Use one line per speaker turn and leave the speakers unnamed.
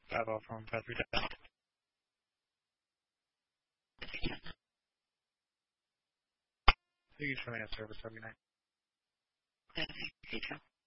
Bravo from 537. Thank you for showing us service every night.
Thank you.